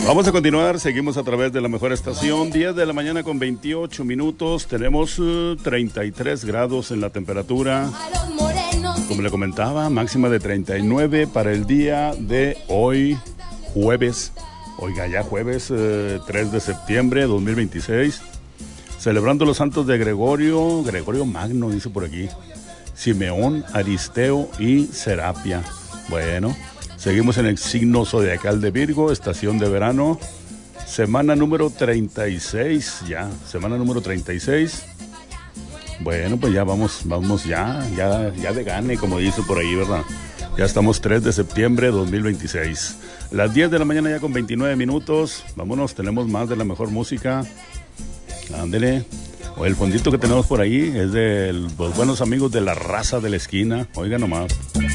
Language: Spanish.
Vamos a continuar, seguimos a través de la mejor estación, 10 de la mañana con 28 minutos, tenemos 33 grados en la temperatura, como le comentaba, máxima de 39 para el día de hoy, jueves, oiga ya jueves 3 de septiembre de 2026, celebrando los santos de Gregorio Magno, dice por aquí, Simeón, Aristeo y Serapia. Bueno, seguimos en el signo zodiacal de Virgo, estación de verano, semana número 36, ya, semana número 36. Bueno, pues ya vamos ya de gane, como dice por ahí, ¿verdad? Ya estamos 3 de septiembre de 2026. Las 10 de la mañana ya con 29 minutos. Vámonos, tenemos más de la mejor música. Ándele. O el fondito que tenemos por ahí es de los buenos amigos de La Raza de la Esquina. Oiga nomás.